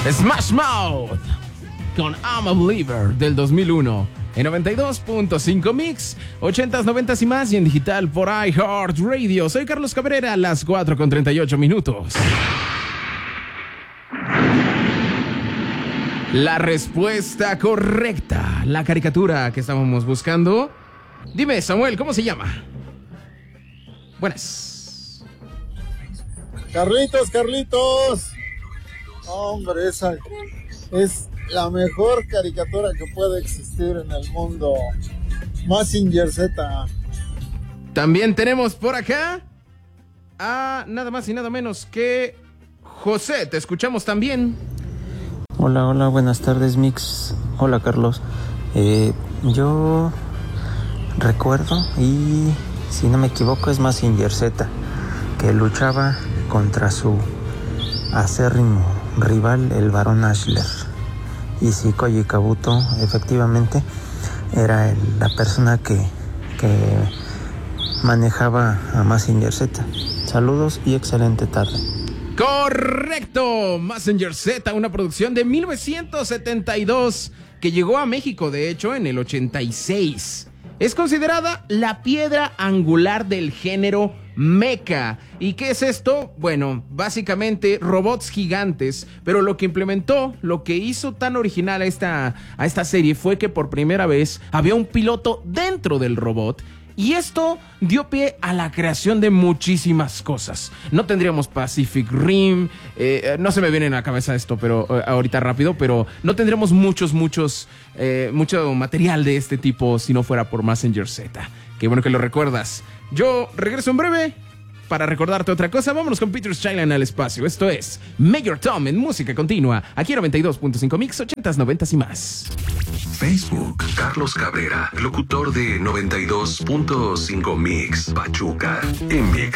Smash Mouth con I'm a Believer del 2001 en 92.5 Mix, 80s, 90s y más, y en digital por iHeartRadio. Soy Carlos Cabrera, a las 4:38. La respuesta correcta, la caricatura que estábamos buscando. Dime, Samuel, ¿cómo se llama? Buenas. Carlitos. Hombre, esa es la mejor caricatura que puede existir en el mundo. Mazinger Z. También tenemos por acá a nada más y nada menos que José. Te escuchamos también. Hola, buenas tardes, Mix. Hola, Carlos. Yo recuerdo, y si no me equivoco, es Mazinger Z, que luchaba contra su acérrimo rival, el Barón Ashler. Y sí, Koji Kabuto efectivamente era la persona que manejaba a Mazinger Z. Saludos y excelente tarde. Correcto, Mazinger Z, una producción de 1972 que llegó a México, de hecho, en el 86. Es considerada la piedra angular del género mecha. ¿Y qué es esto? Bueno, básicamente robots gigantes, pero lo que implementó, lo que hizo tan original a esta serie fue que por primera vez había un piloto dentro del robot. Y esto dio pie a la creación de muchísimas cosas. No tendríamos Pacific Rim, no se me viene en la cabeza esto, pero ahorita rápido, pero no tendríamos mucho material de este tipo si no fuera por Mazinger Z. Qué bueno que lo recuerdas. Yo regreso en breve para recordarte otra cosa. Vámonos con Peter Schuyler al espacio. Esto es Major Tom en música continua. Aquí en 92.5 Mix, 80s, 90s y más. Facebook, Carlos Cabrera, locutor de 92.5 Mix, Pachuca, en Mix.